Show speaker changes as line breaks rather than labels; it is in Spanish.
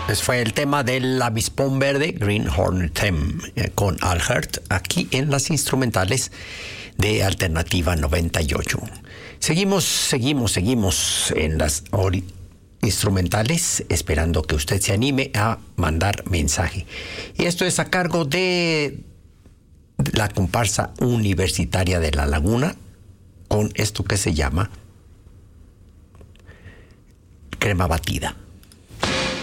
Pues fue el tema del avispón verde, Green Hornet Theme, con Al Hirt, aquí en las instrumentales de Alternativa 98. Seguimos en las instrumentales, esperando que usted se anime a mandar mensaje. Y esto es a cargo de la comparsa universitaria de La Laguna, con esto que se llama Crema Batida.